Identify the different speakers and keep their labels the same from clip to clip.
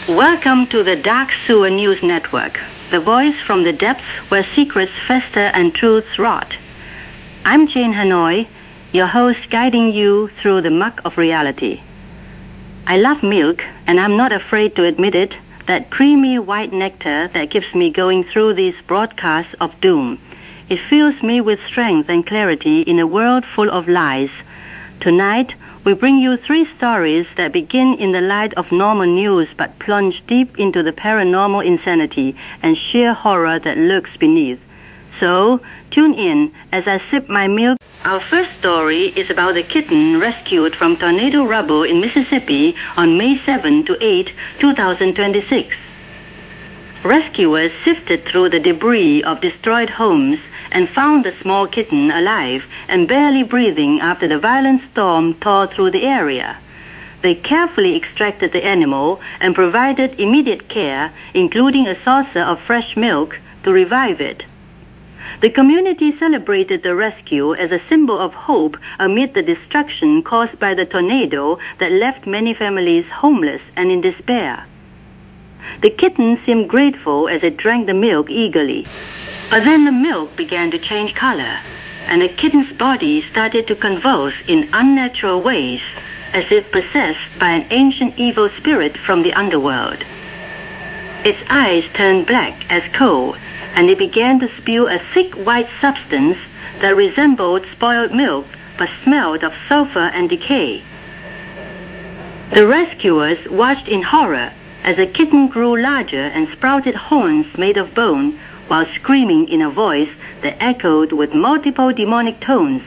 Speaker 1: Welcome to the Dark Sewer News Network, the voice from the depths where secrets fester and truths rot. I'm Jane Hanoi, your host guiding you through the muck of reality. I love milk, and I'm not afraid to admit it, that creamy white nectar that keeps me going through these broadcasts of doom. It fills me with strength and clarity in a world full of lies. Tonight, we bring you 3 stories that begin in the light of normal news but plunge deep into the paranormal insanity and sheer horror that lurks beneath. So, tune in as I sip my milk. Our first story is about a kitten rescued from tornado rubble in Mississippi on May 7 to 8, 2026. Rescuers sifted through the debris of destroyed homes and found the small kitten alive and barely breathing after the violent storm tore through the area. They carefully extracted the animal and provided immediate care, including a saucer of fresh milk, to revive it. The community celebrated the rescue as a symbol of hope amid the destruction caused by the tornado that left many families homeless and in despair. The kitten seemed grateful as it drank the milk eagerly. But then the milk began to change color, and the kitten's body started to convulse in unnatural ways, as if possessed by an ancient evil spirit from the underworld. Its eyes turned black as coal, and it began to spew a thick white substance that resembled spoiled milk but smelled of sulfur and decay. The rescuers watched in horror as the kitten grew larger and sprouted horns made of bone, while screaming in a voice that echoed with multiple demonic tones.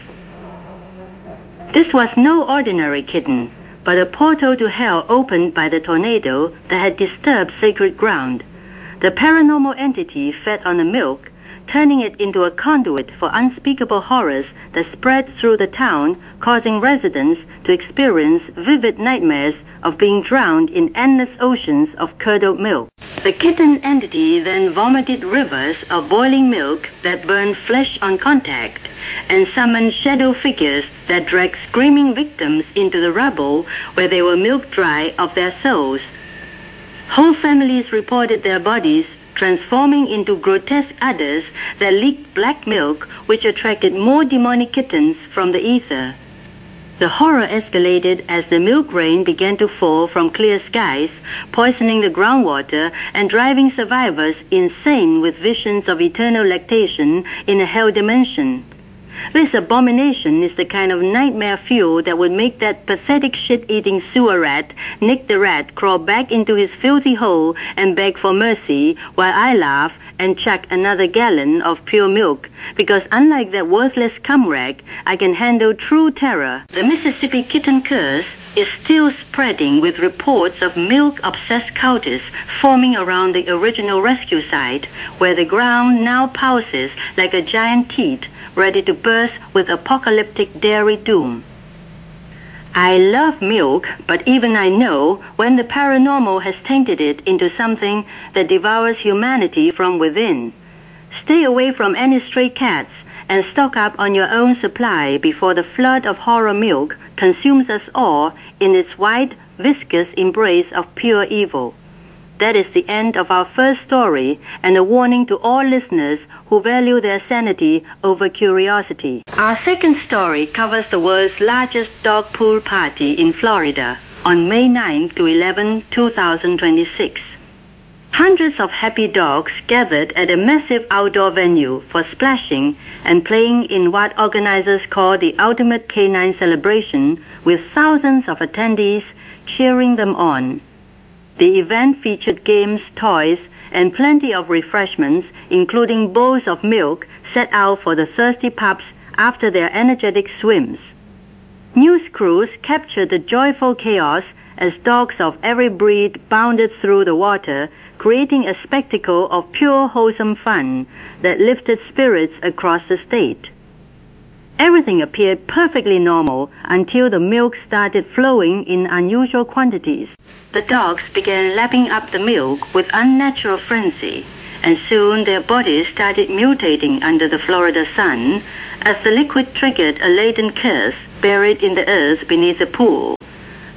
Speaker 1: This was no ordinary kitten, but a portal to hell opened by the tornado that had disturbed sacred ground. The paranormal entity fed on the milk, turning it into a conduit for unspeakable horrors that spread through the town, causing residents to experience vivid nightmares of being drowned in endless oceans of curdled milk. The kitten entity then vomited rivers of boiling milk that burned flesh on contact and summoned shadow figures that dragged screaming victims into the rubble where they were milked dry of their souls. Whole families reported their bodies transforming into grotesque udders that leaked black milk, which attracted more demonic kittens from the ether. The horror escalated as the milk rain began to fall from clear skies, poisoning the groundwater and driving survivors insane with visions of eternal lactation in a hell dimension. This abomination is the kind of nightmare fuel that would make that pathetic shit-eating sewer rat, Nick the Rat, crawl back into his filthy hole and beg for mercy, while I laugh and chuck another gallon of pure milk, because unlike that worthless cumrag, I can handle true terror. The Mississippi kitten curse is still spreading, with reports of milk-obsessed cultists forming around the original rescue site, where the ground now pulses like a giant teat, ready to burst with apocalyptic dairy doom. I love milk, but even I know when the paranormal has tainted it into something that devours humanity from within. Stay away from any stray cats and stock up on your own supply before the flood of horror milk consumes us all in its white, viscous embrace of pure evil. That is the end of our first story, and a warning to all listeners who value their sanity over curiosity. Our second story covers the world's largest dog pool party in Florida on May 9 to 11, 2026. Hundreds of happy dogs gathered at a massive outdoor venue for splashing and playing in what organizers call the ultimate canine celebration, with thousands of attendees cheering them on. The event featured games, toys, and plenty of refreshments, including bowls of milk set out for the thirsty pups after their energetic swims. News crews captured the joyful chaos as dogs of every breed bounded through the water, creating a spectacle of pure wholesome fun that lifted spirits across the state. Everything appeared perfectly normal until the milk started flowing in unusual quantities. The dogs began lapping up the milk with unnatural frenzy, and soon their bodies started mutating under the Florida sun as the liquid triggered a latent curse buried in the earth beneath the pool.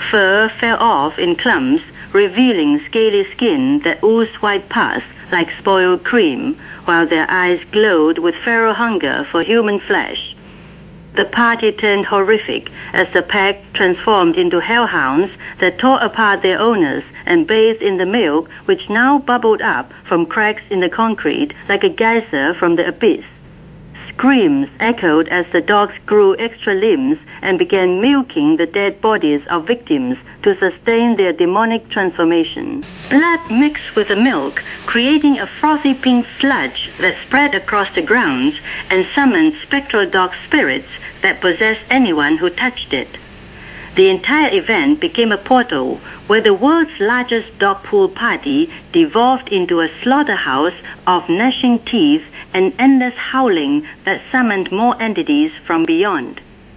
Speaker 1: Fur fell off in clumps, revealing scaly skin that oozed white pus like spoiled cream, while their eyes glowed with feral hunger for human flesh. The party turned horrific as the pack transformed into hellhounds that tore apart their owners and bathed in the milk which now bubbled up from cracks in the concrete like a geyser from the abyss. Screams echoed as the dogs grew extra limbs and began milking the dead bodies of victims to sustain their demonic transformation. Blood mixed with the milk, creating a frothy pink sludge that spread across the grounds and summoned spectral dog spirits that possessed anyone who touched it. The entire event became a portal where the world's largest dog pool party devolved into a slaughterhouse of gnashing teeth and endless howling that summoned more entities from beyond.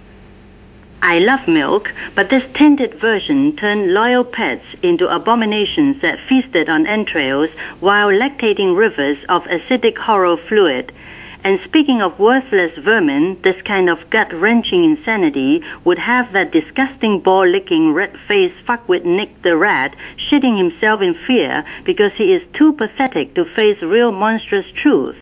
Speaker 1: I love milk, but this tainted version turned loyal pets into abominations that feasted on entrails while lactating rivers of acidic horror fluid. And speaking of worthless vermin, this kind of gut-wrenching insanity would have that disgusting ball-licking red-faced fuckwit Nick the Rat shitting himself in fear because he is too pathetic to face real monstrous truth.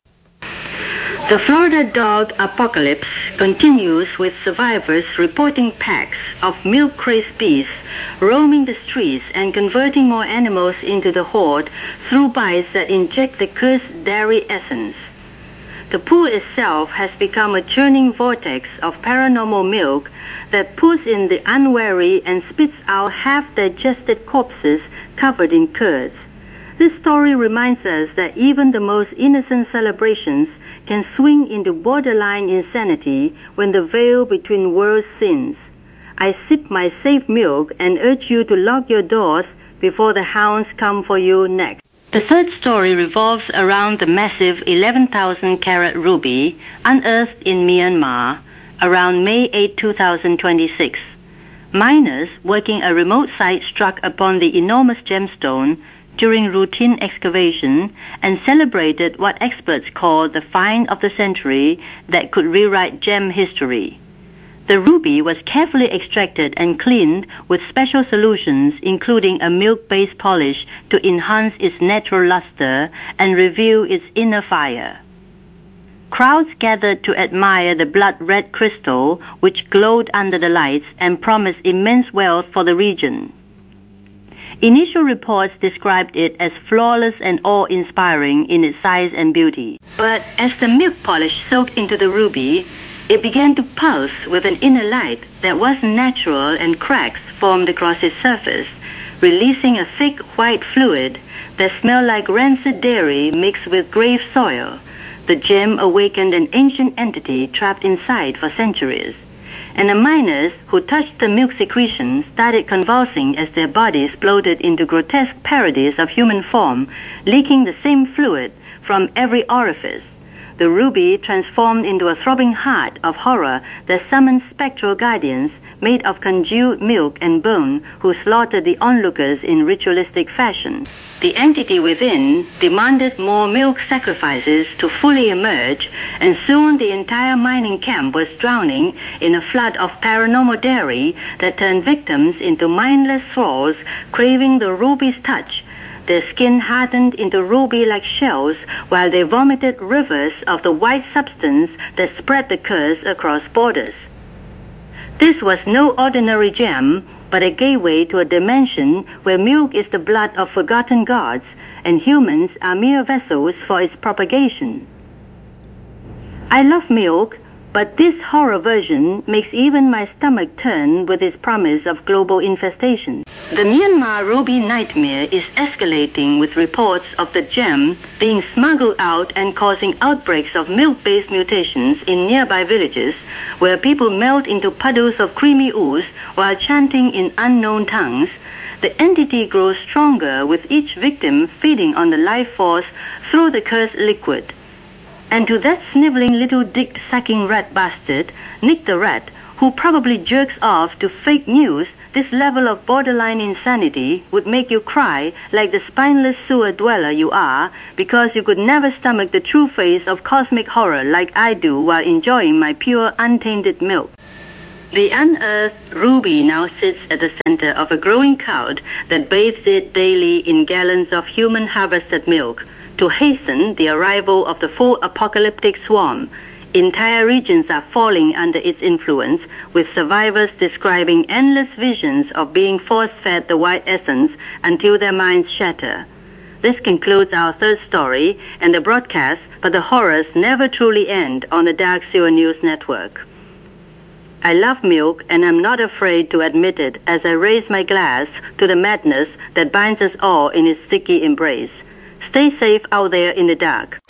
Speaker 1: The Florida dog apocalypse continues with survivors reporting packs of milk-crazed beasts roaming the streets and converting more animals into the horde through bites that inject the cursed dairy essence. The pool itself has become a churning vortex of paranormal milk that pulls in the unwary and spits out half-digested corpses covered in curds. This story reminds us that even the most innocent celebrations can swing into borderline insanity when the veil between worlds thins. I sip my safe milk and urge you to lock your doors before the hounds come for you next. The third story revolves around the massive 11,000-carat ruby unearthed in Myanmar around May 8, 2026. Miners working a remote site struck upon the enormous gemstone during routine excavation and celebrated what experts call the find of the century that could rewrite gem history. The ruby was carefully extracted and cleaned with special solutions, including a milk-based polish to enhance its natural luster and reveal its inner fire. Crowds gathered to admire the blood-red crystal, which glowed under the lights and promised immense wealth for the region. Initial reports described it as flawless and awe-inspiring in its size and beauty. But as the milk polish soaked into the ruby, it began to pulse with an inner light that wasn't natural, and cracks formed across its surface, releasing a thick white fluid that smelled like rancid dairy mixed with grave soil. The gem awakened an ancient entity trapped inside for centuries. And the miners who touched the milk secretion started convulsing as their bodies bloated into grotesque parodies of human form, leaking the same fluid from every orifice. The ruby transformed into a throbbing heart of horror that summoned spectral guardians made of congealed milk and bone who slaughtered the onlookers in ritualistic fashion. The entity within demanded more milk sacrifices to fully emerge, and soon the entire mining camp was drowning in a flood of paranormal dairy that turned victims into mindless thralls craving the ruby's touch. Their skin hardened into ruby-like shells while they vomited rivers of the white substance that spread the curse across borders. This was no ordinary gem, but a gateway to a dimension where milk is the blood of forgotten gods, and humans are mere vessels for its propagation. I love milk, but this horror version makes even my stomach turn with its promise of global infestation. The Myanmar ruby nightmare is escalating with reports of the gem being smuggled out and causing outbreaks of milk-based mutations in nearby villages where people melt into puddles of creamy ooze while chanting in unknown tongues. The entity grows stronger with each victim feeding on the life force through the cursed liquid. And to that sniveling little dick-sucking rat bastard, Nick the Rat, who probably jerks off to fake news, this level of borderline insanity would make you cry like the spineless sewer dweller you are, because you could never stomach the true face of cosmic horror like I do while enjoying my pure, untainted milk. The unearthed ruby now sits at the center of a growing crowd that bathes it daily in gallons of human harvested milk to hasten the arrival of the full apocalyptic swarm. Entire regions are falling under its influence, with survivors describing endless visions of being force-fed the white essence until their minds shatter. This concludes our third story and the broadcast, but the horrors never truly end on the Dark Sewer News Network. I love milk, and I'm not afraid to admit it as I raise my glass to the madness that binds us all in its sticky embrace. Stay safe out there in the dark.